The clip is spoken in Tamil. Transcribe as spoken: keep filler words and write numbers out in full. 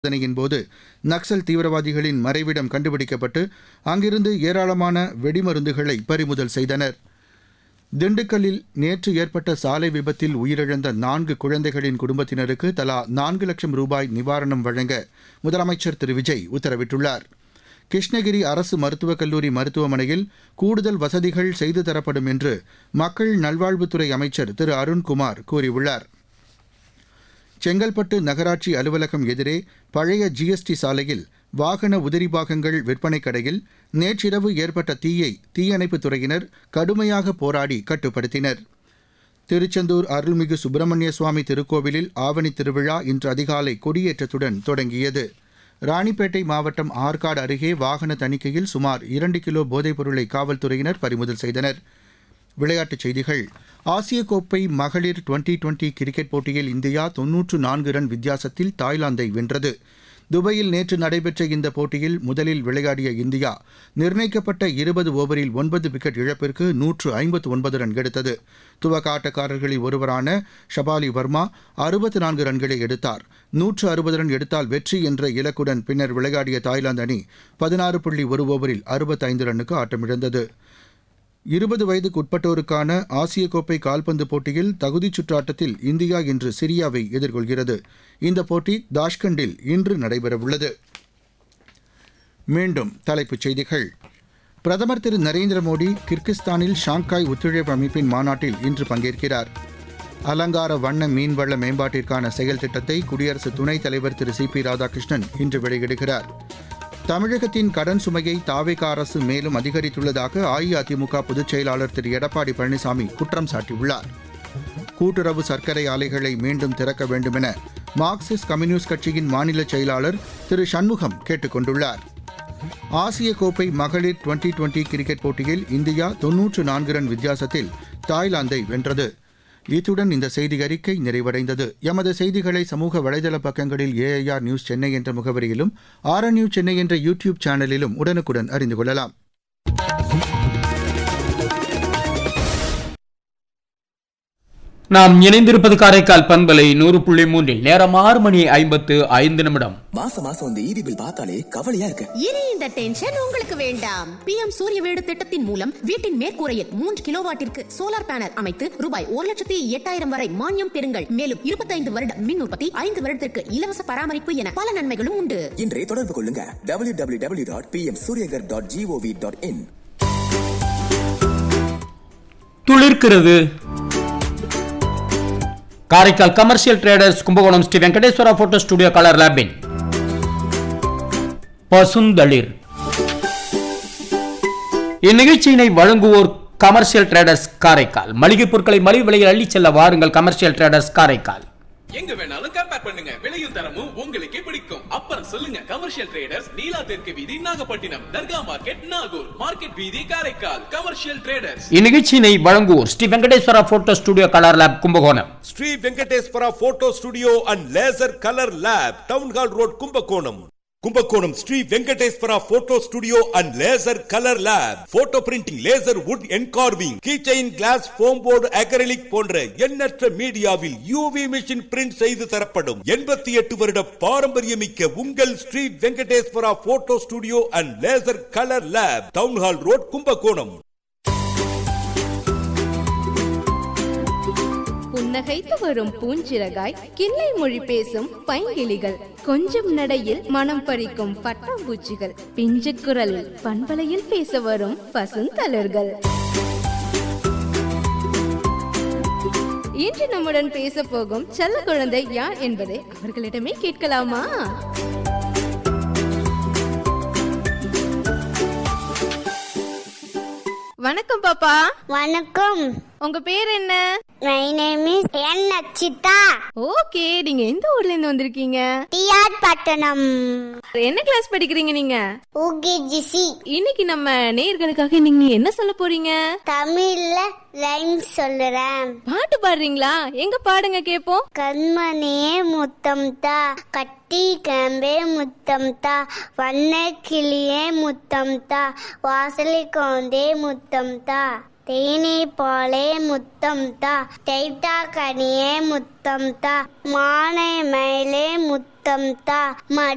சோதனையின் போது நக்சல் தீவிரவாதிகளின் மறைவிடம் கண்டுபிடிக்கப்பட்டு அங்கிருந்து ஏராளமான வெடிமருந்துகளை பறிமுதல் செய்தனர். திண்டுக்கல்லில் நேற்று ஏற்பட்ட சாலை விபத்தில் உயிரிழந்த நான்கு குழந்தைகளின் குடும்பத்தினருக்கு தலா நான்கு லட்சம் ரூபாய் நிவாரணம் வழங்க முதலமைச்சர் திரு விஜய் உத்தரவிட்டுள்ளார். கிருஷ்ணகிரி அரசு மருத்துவக் கல்லூரி மருத்துவமனையில் கூடுதல் வசதிகள் செய்து தரப்படும் என்று மக்கள் நல்வாழ்வுத்துறை அமைச்சர் திரு அருண்குமார் கூறியுள்ளார். செங்கல்பட்டு நகராட்சி அலுவலகம் எதிரே பழைய ஜிஎஸ்டி சாலையில் வாகன உதிரிபாகங்கள் விற்பனை கடையில் நேற்றிரவு ஏற்பட்ட தீயை தீயணைப்புத் துறையினர் கடுமையாக போராடி கட்டுப்படுத்தினர். திருச்செந்தூர் அருள்மிகு சுப்பிரமணிய சுவாமி திருக்கோவிலில் ஆவணி திருவிழா இன்று அதிகாலை கொடியேற்றத்துடன் தொடங்கியது. ராணிப்பேட்டை மாவட்டம் ஆற்காடு அருகே வாகன தணிக்கையில் சுமார் இரண்டு கிலோ போதைப் பொருளை காவல்துறையினர் பறிமுதல் செய்தனர். விளையாட்டுச் செய்திகள். ஆசிய கோப்பை மகளிர் டுவெண்டி டுவெண்டி கிரிக்கெட் போட்டியில் இந்தியா தொன்னூற்று நான்கு ரன் வித்தியாசத்தில் தாய்லாந்தை வென்றது. துபாயில் நேற்று நடைபெற்ற இந்த போட்டியில் முதலில் விளையாடிய இந்தியா நிர்ணயிக்கப்பட்ட இருபது ஓவரில் ஒன்பது விக்கெட் இழப்பிற்கு நூற்று ஐம்பத்து ஒன்பது ரன் எடுத்தது. துவக்க ஆட்டக்காரர்களில் ஒருவரான ஷபாலி வர்மா அறுபத்து நான்கு ரன்களை எடுத்தார். நூற்று அறுபது ரன் எடுத்தால் வெற்றி என்ற இலக்குடன் பின்னர் விளையாடிய தாய்லாந்து அணி பதினாறு புள்ளி ஒரு ஓவரில் அறுபத்தைந்து ரன்னுக்கு ஆட்டமிழந்தது. இருபது வயதுக்குட்பட்டோருக்கான ஆசிய கோப்பை கால்பந்து போட்டியில் தகுதிச் சுற்று ஆட்டத்தில் இந்தியா இன்று சிரியாவை எதிர்கொள்கிறது. இந்த போட்டி தாஷ்கண்டில் இன்று நடைபெறவுள்ளது. மீண்டும் தலைப்புச் செய்திகள். பிரதமர் திரு நரேந்திர மோடி கிர்கிஸ்தானில் ஷாங்காய் ஒத்துழைப்பு அமைப்பின் மாநாட்டில் இன்று பங்கேற்கிறார். அலங்கார வண்ண மீன்வள மேம்பாட்டிற்கான செயல் திட்டத்தை குடியரசு துணைத் தலைவர் திரு சி பி ராதாகிருஷ்ணன் இன்று வெளியிடுகிறார். தமிழகத்தின் கடன் சுமையை தாவேகா அரசு மேலும் அதிகரித்துள்ளதாக அஇஅதிமுக பொதுச் செயலாளர் திரு எடப்பாடி பழனிசாமி குற்றம் சாட்டியுள்ளார். கூட்டுறவு சர்க்கரை ஆலைகளை மீண்டும் திறக்க வேண்டுமென மார்க்சிஸ்ட் கம்யூனிஸ்ட் கட்சியின் மாநில செயலாளர் திரு சண்முகம் கேட்டுக் கொண்டுள்ளார். ஆசிய கோப்பை மகளிர் டுவெண்டி டுவெண்டி கிரிக்கெட் போட்டியில் இந்தியா தொன்னூற்று நான்கு ரன் வித்தியாசத்தில் தாய்லாந்தை வென்றது. இத்துடன் இந்த செய்தி அறிக்கை நிறைவடைந்தது. எமது செய்திகளை சமூக வலைதள பக்கங்களில் ஏஐஆர் நியூஸ் சென்னை என்ற முகவரியிலும் ஆர்என் நியூஸ் சென்னை என்ற யூடியூப் சேனலிலும் உடனுக்குடன் அறிந்து கொள்ளலாம். நாம் இணைந்திருப்பது காரைக்கால் பண்பலை நூறு புள்ளி மூன்றில் நேரம் ஆறு மணி ஐம்பத்து ஐந்து நிமிடம். மாசம் மாசம் இந்த ஈபி பில் பார்த்தாலே கவலையா இருக்கு. இனி இந்த டென்ஷன் உங்களுக்கு வேண்டாம். பிஎம் சூரிய வீடு திட்டத்தின் மூலம் வீட்டின் மேற்கூரையில் மூன்று கிலோவாட்டிற்கு சோலார் பேனல் அமைத்து ரூபாய் ஒரு லட்சத்தி எட்டாயிரம் வரை மானியம் பெறுங்கள். மேலும் இருபத்தைந்து வருட மின் உற்பத்தி, ஐந்து வருடத்திற்கு இலவச பராமரிப்பு என பல நன்மைகளும் உண்டு. இன்றைய தொடர்பு கொள்ளுங்க W W W dot B M Surya Ghar dot gov dot in. துளிர்க்கிறது Karaikal commercial traders Kumbakonam Sri Venkateswara photo studio colour லேபின் பசுந்தளிர். இந்நிகழ்ச்சியினை வழங்குவோர் கமர்ஷியல் ட்ரேடர்ஸ் காரைக்கால். மளிகை பொருட்களை மலிவு விலையில் அள்ளி செல்ல வாருங்கள் கமர்ஷியல் ட்ரேடர்ஸ் காரைக்கால். எங்க வேணாலும் கம்பேர் பண்ணுங்க, விலையும் தரமும் உங்களுக்கே பிடிக்கும். அப்புறம் சொல்லுங்க கமர்ஷியல் ட்ரேடர்ஸ், நீலா தெற்கு வீதி நாகப்பட்டினம், தர்கா மார்க்கெட் நாகூர், மார்க்கெட் வீதி காரைக்கால். Commercial traders. இந்நிகழ்ச்சியினை வழங்குவோர் Sri Venkateswara photo studio colour lab Kumbakonam. Sri Venkateswara photo studio and laser colour lab, town hall road Kumbakonam. Kumbakonam Sri Venkateswara photo studio and laser colour lab. Photo printing, laser would engraving, keychain, class, foam board, acrylic போன்ற எண்ணற்ற மீடியாவில் யூவி மிஷின் பிரிண்ட் செய்து தரப்படும். எண்பத்தி எட்டு வருட பாரம்பரியமிக்க உங்கள் Sri Venkateswara photo studio and laser colour lab, town hall road Kumbakonam. புன்னகைத்து வரும் பூஞ்சிறகாய், கிள்ளை மொழி பேசும் பைங்கிளிகள், கொஞ்சம் நடையில் மனம் பறிக்கும் பட்டாம்பூச்சிகள், பிஞ்சு குரலில் பண்பலையில் பேச வரும் பசுந்தளர்கள். இன்று நம்முடன் பேச போகும் செல்ல குழந்தை யார் என்பதை அவர்களிடமே கேட்கலாமா? வணக்கம் பாப்பா. வணக்கம். உங்க பேர் என்ன? My name is N Achitha. Okay, நீங்க எந்த ஊர்ல இருந்து வந்திருக்கீங்க? டிஆர் பட்டணம். என்ன கிளாஸ் படிக்கிறீங்க நீங்க? யூகேஜிசி. இன்னைக்கு நம்ம நேயர்களுக்காக நீங்க என்ன சொல்ல போறீங்க? தமிழ்ல லைன் சொல்றேன். பாட்டு பாடுறீங்களா? எங்க பாடுங்க கேப்போம். கண்மணியே முத்தம் தா, கட்டி கம்பே முத்தம் தா, வண்ண கிளியே முத்தம் தா, வாசலை கோந்தே முத்தம் தா, தேனி போலே முத்தம் தா, தைத்தா கனியே முத்தம் தா, மானை மயிலே முத்தம் தா,